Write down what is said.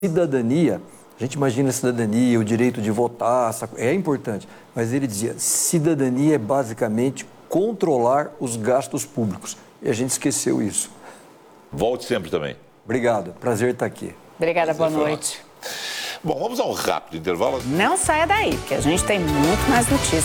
cidadania, a gente imagina a cidadania, o direito de votar, é importante, mas ele dizia, cidadania é basicamente controlar os gastos públicos. E a gente esqueceu isso. Volte sempre também. Obrigado, prazer estar aqui. Obrigada, boa noite. Bom, vamos a um rápido intervalo. Não saia daí, que a gente tem muito mais notícias.